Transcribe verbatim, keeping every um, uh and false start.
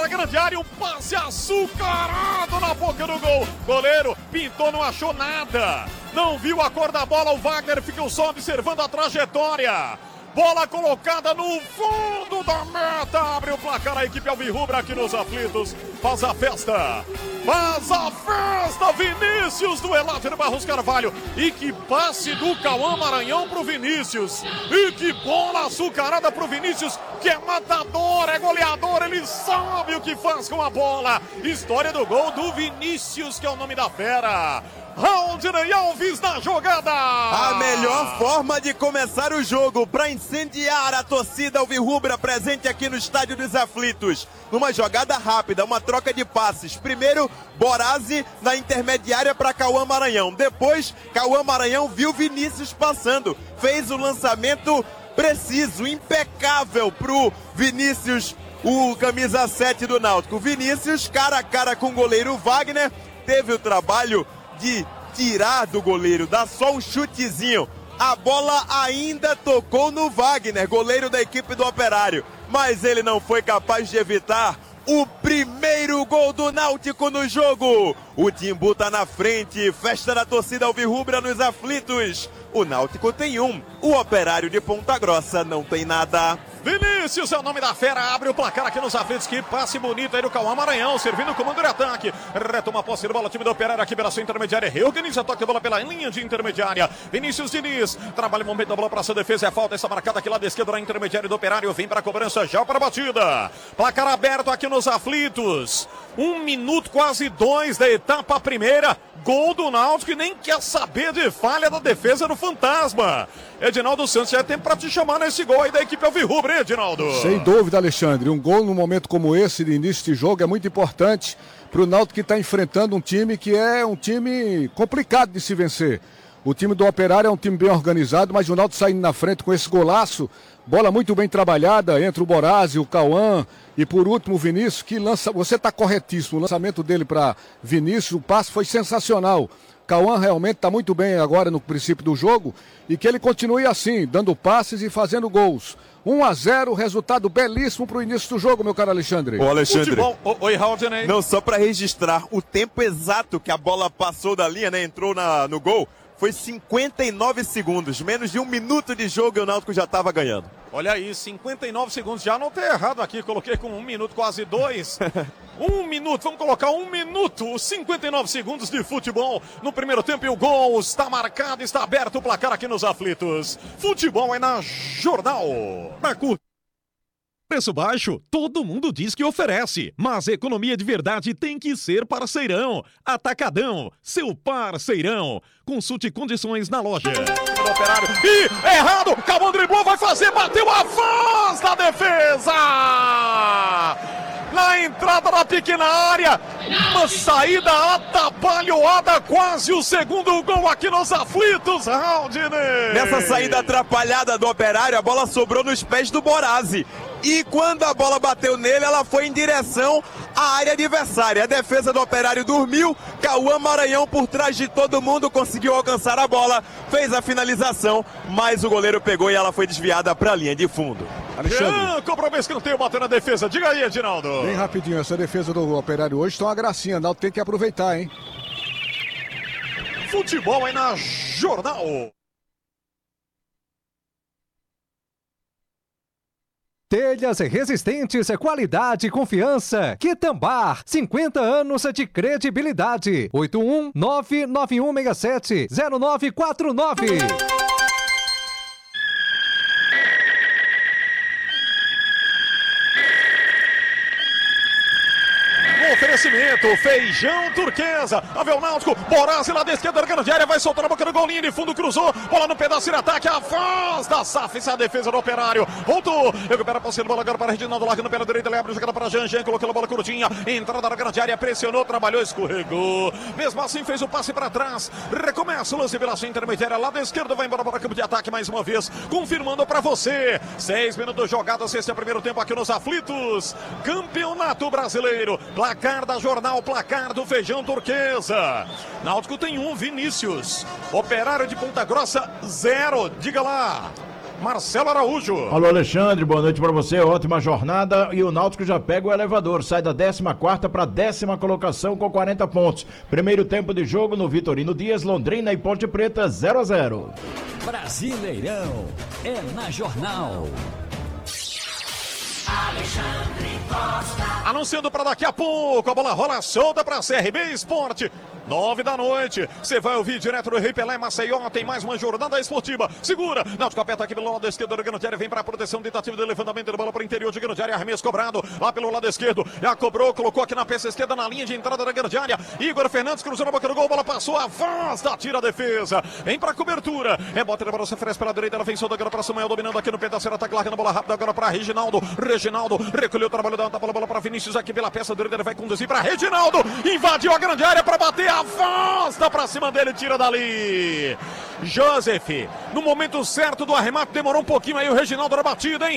da grande área, um passe açucarado na boca do gol. Goleiro pintou, não achou nada. Não viu a cor da bola, o Wagner ficou só observando a trajetória. Bola colocada no fundo da meta. Abre o placar a equipe alvirrubra aqui nos aflitos. Faz a festa. Faz a festa. Vinícius do Eláter Barros Carvalho. E que passe do Cauã Maranhão pro Vinícius. E que bola açucarada pro Vinícius, que é matador, é goleador. Ele sabe o que faz com a bola. História do gol do Vinícius, que é o nome da fera. Haldney Alves na jogada. A melhor forma de começar o jogo para incendiar a torcida alvirrubra presente aqui no Estádio dos Aflitos. Numa jogada rápida, uma troca de passes. Primeiro, Borazzi na intermediária para Cauã Maranhão. Depois, Cauã Maranhão viu Vinícius passando. Fez o lançamento preciso, impecável pro Vinícius, o camisa sete do Náutico. Vinícius, cara a cara com o goleiro Wagner, teve o trabalho de tirar do goleiro, dar só um chutezinho. A bola ainda tocou no Wagner, goleiro da equipe do Operário, mas ele não foi capaz de evitar o primeiro gol do Náutico no jogo. O Timbu tá na frente, festa da torcida alvirrubra nos aflitos. O Náutico tem um, o Operário de Ponta Grossa não tem nada. Vinícius é o nome da fera, abre o placar aqui nos aflitos, que passe bonito aí do Cauã Maranhão, servindo o comando de ataque, retoma a posse de bola, time do Operário aqui pela sua intermediária, reorganiza a toque de bola pela linha de intermediária, Vinícius Diniz, trabalha o momento da bola para sua defesa, é falta, essa marcada aqui lá da esquerda na intermediária do Operário, vem para a cobrança, já para a batida, placar aberto aqui nos aflitos, um minuto, quase dois da etapa primeira, gol do Náutico e nem quer saber de falha da defesa do Fantasma. Edinaldo Santos, já é tempo para te chamar nesse gol aí da equipe alvirrubra, Edinaldo. Sem dúvida, Alexandre, um gol num momento como esse de início de jogo é muito importante para o Náutico, que está enfrentando um time que é um time complicado de se vencer. O time do Operário é um time bem organizado, mas o Náutico saindo na frente com esse golaço, bola muito bem trabalhada entre o Borazzi, o Cauã e por último o Vinícius, que lança, você está corretíssimo, o lançamento dele para Vinícius, o passe foi sensacional. Cauã realmente está muito bem agora no princípio do jogo e que ele continue assim, dando passes e fazendo gols. um a zero, resultado belíssimo para o início do jogo, meu caro Alexandre. Ô Alexandre, Futebol. Oi, Haldney. Não, só para registrar, o tempo exato que a bola passou da linha, né, entrou na, no gol, foi cinquenta e nove segundos, menos de um minuto de jogo e o Náutico já estava ganhando. Olha aí, cinquenta e nove segundos, já não tem errado aqui, coloquei com um minuto, quase dois. Um minuto, vamos colocar um minuto, cinquenta e nove segundos de futebol no primeiro tempo e o gol está marcado, está aberto o placar aqui nos aflitos. Futebol é na Jornal. Pra curtir preço baixo, todo mundo diz que oferece, mas economia de verdade tem que ser parceirão. Atacadão, seu parceirão. Consulte condições na loja. Operário. E errado, acabou, driblou, vai fazer, bateu a voz da defesa. Na entrada da pequena área, uma saída atrapalhoada, quase o segundo gol aqui nos aflitos, Haldney. Nessa saída atrapalhada do Operário, a bola sobrou nos pés do Borazzi. E quando a bola bateu nele, ela foi em direção à área adversária. A defesa do Operário dormiu, Cauã Maranhão por trás de todo mundo conseguiu alcançar a bola, fez a finalização, mas o goleiro pegou e ela foi desviada para a linha de fundo. Alexandre. Compromisso que não tem o bater na defesa. Diga aí, Edinaldo. Bem rapidinho, essa defesa do Operário hoje está uma gracinha, Náutico tem que aproveitar, hein? Futebol é na Jornal. Telhas resistentes, qualidade e confiança. Quitambar, cinquenta anos de credibilidade. oito um nove nove um seis sete zero nove quatro nove. Oferecimento, feijão turquesa, Avel Náutico, Borazzi lá da esquerda da grande área, vai soltar na boca do golinho de fundo, cruzou, bola no pedaço de ataque, a voz da S A F, a defesa do Operário, voltou, recupera a posse de bola agora para Reginaldo, largando pela direita, ele abre a jogada para Jean, Jean colocou a bola curtinha, entrada na grande área, pressionou, trabalhou, escorregou, mesmo assim fez o passe para trás, recomeça o lance pela sua intermediária, lá da esquerda, vai embora para o campo de ataque mais uma vez, confirmando para você, seis minutos jogados, esse é o primeiro tempo aqui nos aflitos, Campeonato Brasileiro, placar da Jornal, placar do feijão turquesa. Náutico tem um, Vinícius. Operário de Ponta Grossa, zero. Diga lá. Marcelo Araújo. Alô, Alexandre, boa noite para você, ótima jornada. E o Náutico já pega o elevador, sai da décima quarta para a décima colocação com quarenta pontos. Primeiro tempo de jogo no Vitorino Dias, Londrina e Ponte Preta, zero a zero. Brasileirão é na Jornal. Alexandre Costa. Anunciando para daqui a pouco, a bola rola solta para C R B Esporte. Nove da noite, você vai ouvir direto do Rei Pelé Maceió, tem mais uma jornada esportiva. Segura, Náutico aperta aqui pelo lado esquerdo do grande área, vem para a proteção tentativa de levantamento de bola para o interior de grande área, arremesso cobrado lá pelo lado esquerdo, já cobrou, colocou aqui na peça esquerda na linha de entrada da grande área. Igor Fernandes cruzou na boca do gol, bola passou, afasta, tira a defesa, vem para a cobertura, rebota, a bola se oferece pela direita, ela vem solta agora para Samuel, dominando aqui no pedaço, ataque, largando a bola rápida agora para Reginaldo. Reginaldo recolheu o trabalho da bola, bola para Vinícius aqui pela peça direita, ele vai conduzir para Reginaldo, invadiu a grande área para bater, afasta pra cima dele, tira dali. Joseph, no momento certo do arremate, demorou um pouquinho aí o Reginaldo na batida, hein?